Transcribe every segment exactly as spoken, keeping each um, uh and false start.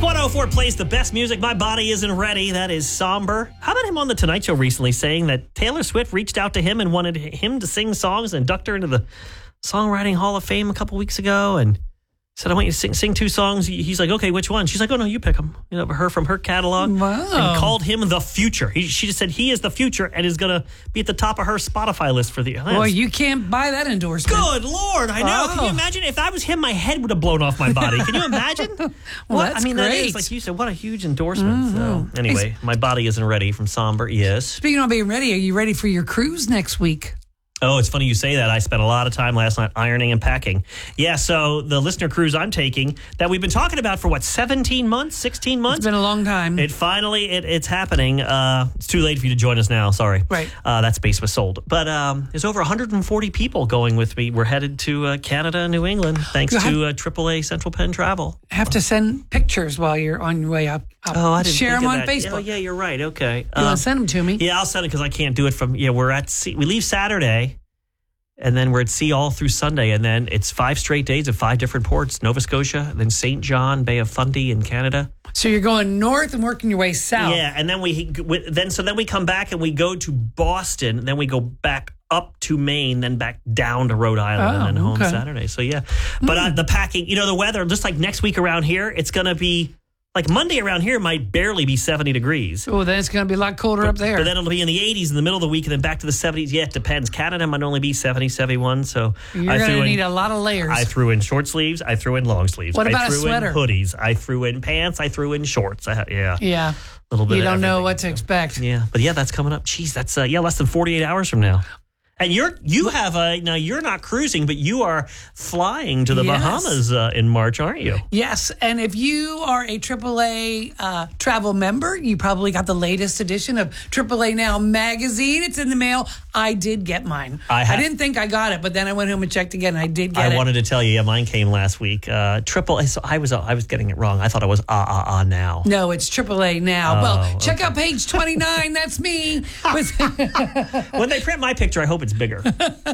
Wink one oh four plays the best music. My body isn't ready. That is somber. How about him on The Tonight Show recently saying that Taylor Swift reached out to him and wanted him to sing songs and induct her into the Songwriting Hall of Fame a couple weeks ago and said, I want you to sing, sing two songs. He's like, okay, which one? She's like, oh, no, you pick them. You know, her from her catalog. Wow. And called him the future. He, she just said he is the future and is going to be at the top of her Spotify list for the... Boy, you can't buy that endorsement. Good Lord, I know. Oh. Can you imagine? If I was him, my head would have blown off my body. Can you imagine? Well, what? that's I mean, great. that is, like you said, what a huge endorsement. Mm-hmm. So, anyway, my body isn't ready from somber. Yes. Speaking of being ready, are you ready for your cruise next week? Oh, it's funny you say that. I spent a lot of time last night ironing and packing. Yeah, so the listener cruise I'm taking that we've been talking about for, what, seventeen months, sixteen months? It's been a long time. It finally, it, it's happening. Uh, it's too late for you to join us now. Sorry. Right. Uh, that space was sold. But um, there's over one hundred forty people going with me. We're headed to uh, Canada and New England thanks You have- to uh, triple A Central Penn Travel. Have to send pictures while you're on your way up. up. Oh, I didn't Share think them of on that. Facebook. Oh, yeah, you're right. Okay. You Um, want to send them to me? Yeah, I'll send it because I can't do it from, yeah, we're at sea. We leave Saturday. And then we're at sea all through Sunday. And then it's five straight days of five different ports. Nova Scotia, then Saint John, Bay of Fundy in Canada. So you're going north and working your way south. Yeah, and then we then so then we come back and we go to Boston. And then we go back up to Maine, then back down to Rhode Island, Oh, and then home okay. Saturday. So, yeah. But uh, the packing, you know, the weather, just like next week around here, it's going to be... Like Monday around here might barely be seventy degrees. Oh, then it's going to be a lot colder but, up there. But then it'll be in the eighties in the middle of the week and then back to the seventies. Yeah, it depends. Canada might only be seventy, seventy-one. So You're I going threw to in, need a lot of layers. I threw in short sleeves. I threw in long sleeves. What about I a threw sweater? in hoodies. I threw in pants. I threw in shorts. I, yeah. yeah. A little bit You of don't know everything. what to expect. Yeah. But yeah, that's coming up. Jeez, that's, uh, yeah, less than forty-eight hours from now. And you're you have a now you're not cruising, but you are flying to the Yes. Bahamas uh, in March, aren't you? Yes, and if you are a triple A uh, travel member, you probably got the latest edition of triple A Now magazine. It's in the mail. I did get mine. I have- I didn't think I got it, but then I went home and checked again, and I did get I it. wanted to tell you, yeah, mine came last week. Uh, triple A. So I was uh, I was getting it wrong. I thought it was ah ah ah now. No, it's triple A Now. Oh, well, check okay. out page twenty-nine. That's me. With- When they print my picture, I hope it's bigger.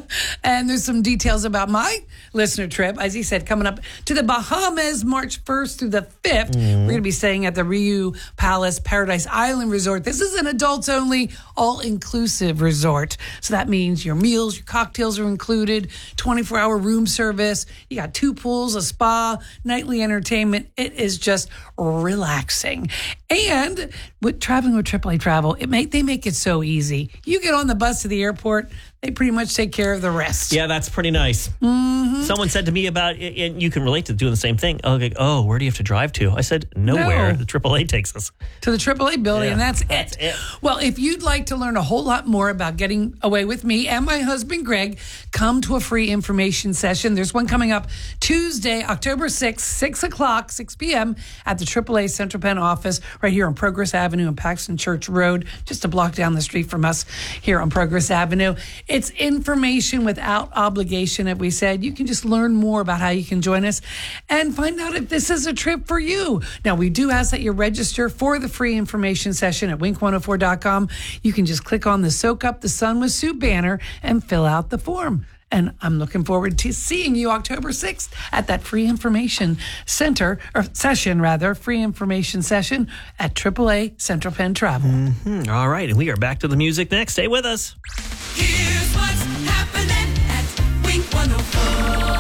And there's some details about my listener trip. As he said, coming up to the Bahamas March first through the fifth. We're going to be staying at the Riu Palace Paradise Island Resort. This is an adults only, all inclusive resort. So that means your meals, your cocktails are included, twenty-four hour room service. You got two pools, a spa, nightly entertainment. It is just relaxing. And with traveling with triple A Travel, it make, they make it so easy. You get on the bus to the airport, they pretty much take care of the rest. Yeah, that's pretty nice. Mm-hmm. Someone said to me about, and you can relate to doing the same thing. Oh, like, oh, where do you have to drive to? I said, nowhere. No. The triple A takes us. To the triple A building, Yeah, and that's, that's it. it. Well, if you'd like to learn a whole lot more about getting away with me and my husband, Greg, come to a free information session. There's one coming up Tuesday, October sixth, six o'clock, six p.m. at the triple A Central Penn office right here on Progress Avenue and Paxton Church Road, just a block down the street from us here on Progress Avenue. It's information without obligation, as we said. You can just learn more about how you can join us and find out if this is a trip for you. Now, we do ask that you register for the free information session at wink one oh four dot com. You can just click on the Soak Up the Sun with Sue banner and fill out the form. And I'm looking forward to seeing you October sixth at that free information center, or session rather, free information session at triple A Central Penn Travel. Mm-hmm. All right, and we are back to the music next. Stay with us. Here's what's happening at Wink one oh four.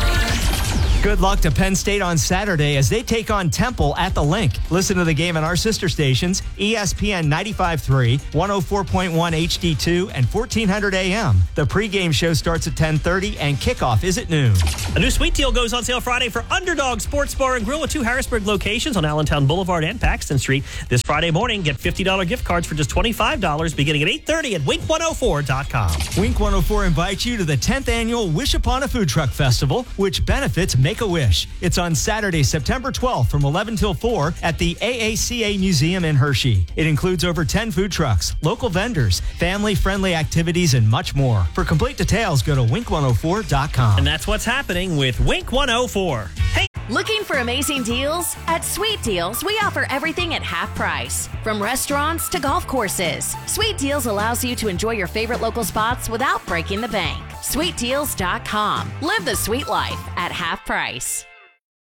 Good luck to Penn State on Saturday as they take on Temple at the Link. Listen to the game on our sister stations, E S P N ninety-five point three, one oh four point one H D two, and fourteen hundred A M. The pregame show starts at ten thirty and kickoff is at noon. A new sweet deal goes on sale Friday for Underdog Sports Bar and Grill with two Harrisburg locations on Allentown Boulevard and Paxton Street. This Friday morning, get fifty dollars gift cards for just twenty-five dollars beginning at eight thirty at wink one oh four dot com. Wink one oh four invites you to the tenth annual Wish Upon a Food Truck Festival, which benefits Make-A-Wish. It's on Saturday, September twelfth from eleven till four at the A A C A Museum in Hershey. It includes over ten food trucks, local vendors, family-friendly activities, and much more. For complete details, go to wink one oh four dot com. And that's what's happening with Wink one oh four. Hey! Looking for amazing deals? At Sweet Deals, we offer everything at half price. From restaurants to golf courses, Sweet Deals allows you to enjoy your favorite local spots without breaking the bank. sweet deals dot com. Live the sweet life at half price.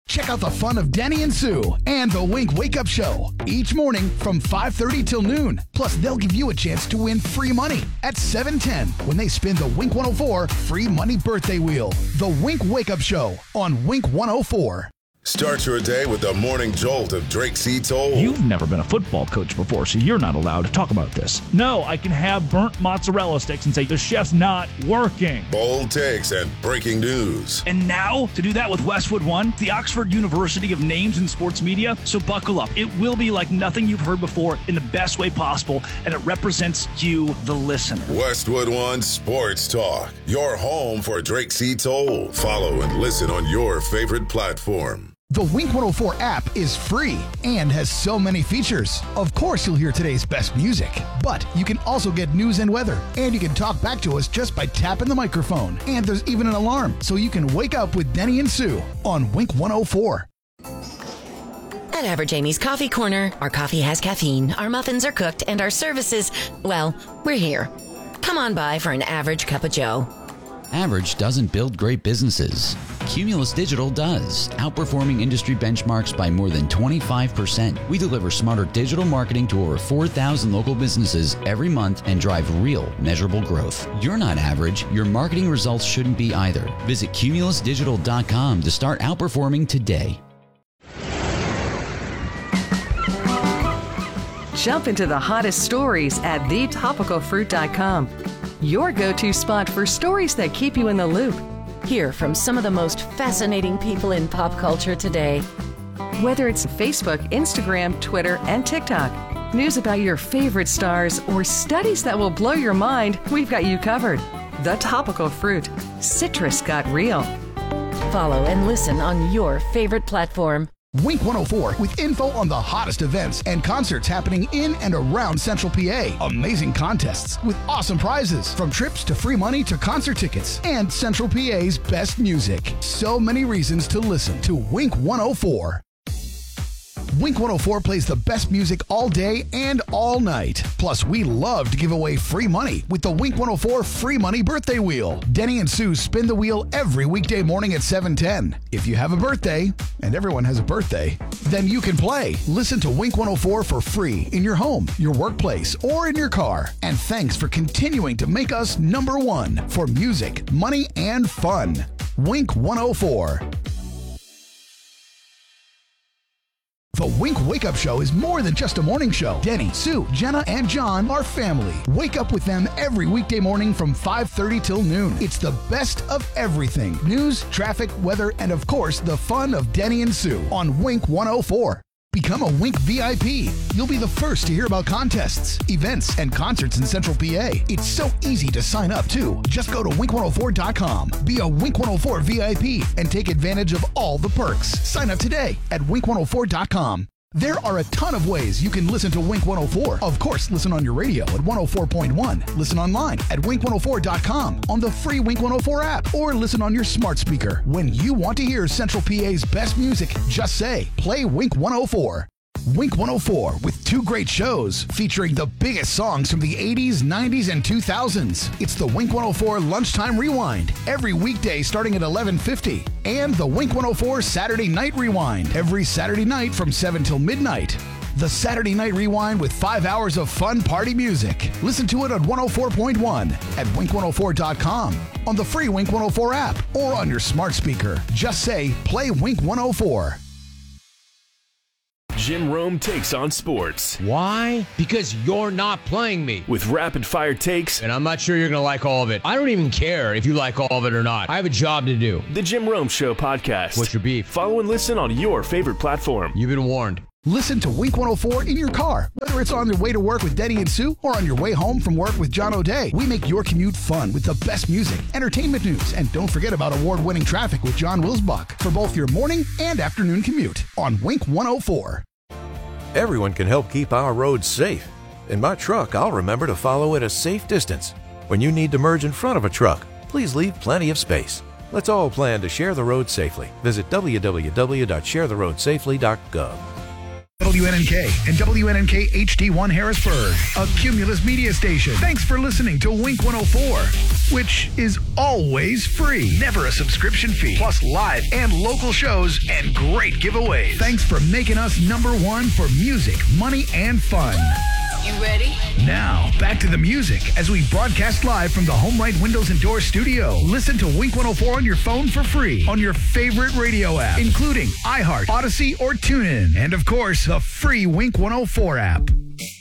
Check out the fun of Denny and Sue and the Wink Wake Up Show each morning from five thirty till noon. Plus, they'll give you a chance to win free money at seven ten when they spin the Wink one oh four Free Money Birthday Wheel. The Wink Wake Up Show on Wink one oh four. Start your day with the morning jolt of Drake C. Toll. You've never been a football coach before, so you're not allowed to talk about this. No, I can have burnt mozzarella sticks and say the chef's not working. Bold takes and breaking news. And now, to do that with Westwood One, the Oxford University of Names in Sports Media. So buckle up. It will be like nothing you've heard before in the best way possible, and it represents you, the listener. Westwood One Sports Talk, your home for Drake C. Toll. Follow and listen on your favorite platform. The Wink one oh four app is free and has so many features. Of course, you'll hear today's best music, but you can also get news and weather, and you can talk back to us just by tapping the microphone. And there's even an alarm, so you can wake up with Denny and Sue on Wink one oh four. At Average Amy's Coffee Corner, our coffee has caffeine, our muffins are cooked, and our services, well, we're here. Come on by for an average cup of joe. Average doesn't build great businesses. Cumulus Digital does, outperforming industry benchmarks by more than twenty-five percent. We deliver smarter digital marketing to over four thousand local businesses every month and drive real, measurable growth. You're not average. Your marketing results shouldn't be either. Visit cumulus digital dot com to start outperforming today. Jump into the hottest stories at the topical fruit dot com. Your go-to spot for stories that keep you in the loop. Hear from some of the most fascinating people in pop culture today. Whether it's Facebook, Instagram, Twitter, and TikTok, news about your favorite stars, or studies that will blow your mind, we've got you covered. The Topical Fruit. Citrus got real. Follow and listen on your favorite platform. Wink one oh four with info on the hottest events and concerts happening in and around Central P A. Amazing contests with awesome prizes, from trips to free money to concert tickets, and Central P A's best music. So many reasons to listen to Wink one oh four. Wink one oh four plays the best music all day and all night. Plus, we love to give away free money with the Wink one oh four Free Money Birthday Wheel. Denny and Sue spin the wheel every weekday morning at seven ten. If you have a birthday, and everyone has a birthday, then you can play. Listen to Wink one oh four for free in your home, your workplace, or in your car. And thanks for continuing to make us number one for music, money, and fun. Wink one oh four. The Wink Wake Up Show is more than just a morning show. Denny, Sue, Jenna, and John are family. Wake up with them every weekday morning from five thirty till noon. It's the best of everything. News, traffic, weather, and of course, the fun of Denny and Sue on Wink one oh four. Become a Wink V I P. You'll be the first to hear about contests, events, and concerts in Central P A. It's so easy to sign up, too. Just go to wink one oh four dot com. Be a Wink one oh four V I P and take advantage of all the perks. Sign up today at wink one oh four dot com. There are a ton of ways you can listen to Wink one oh four. Of course, listen on your radio at one oh four point one. Listen online at wink one oh four dot com on the free Wink one oh four app, or listen on your smart speaker. When you want to hear Central P A's best music, just say, play Wink one oh four. Wink one oh four with two great shows featuring the biggest songs from the eighties, nineties, and two thousands. It's the Wink one oh four Lunchtime Rewind every weekday starting at eleven fifty, and the Wink one oh four Saturday Night Rewind every Saturday night from seven till midnight. The Saturday Night Rewind with five hours of fun party music. Listen to it on one oh four point one at wink one oh four dot com, on the free Wink one oh four app, or on your smart speaker. Just say, play Wink one oh four. Jim Rome takes on sports. Why? Because you're not playing me. With rapid fire takes. And I'm not sure you're going to like all of it. I don't even care if you like all of it or not. I have a job to do. The Jim Rome Show podcast. What's your beef? Follow and listen on your favorite platform. You've been warned. Listen to Wink one oh four in your car, whether it's on your way to work with Denny and Sue or on your way home from work with John O'Day. We make your commute fun with the best music, entertainment news, and don't forget about award-winning traffic with John Wilsbach for both your morning and afternoon commute on Wink one oh four. Everyone can help keep our roads safe. In my truck, I'll remember to follow at a safe distance. When you need to merge in front of a truck, please leave plenty of space. Let's all plan to share the road safely. Visit w w w dot share the road safely dot gov. W N N K and W N N K H D one Harrisburg, a Cumulus media station. Thanks for listening to Wink one oh four, which is always free. Never a subscription fee. Plus live and local shows and great giveaways. Thanks for making us number one for music, money, and fun. You ready? Now, back to the music as we broadcast live from the Home Right Windows and Doors studio. Listen to Wink one oh four on your phone for free on your favorite radio app, including iHeart, Odyssey, or TuneIn. And of course, the free Wink one oh four app.